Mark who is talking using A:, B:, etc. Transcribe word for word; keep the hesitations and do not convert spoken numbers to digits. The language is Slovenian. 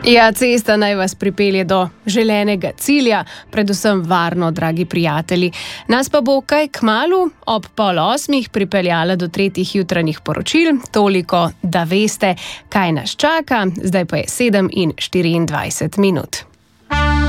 A: Ja, cesta naj vas pripelje do želenega cilja, predvsem varno, dragi prijatelji. Nas pa bo kaj kmalu ob pol osmih pripeljala do tretjih jutranjih poročil, toliko, da veste, kaj nas čaka. Zdaj pa je sedem in štiriindvajset minut.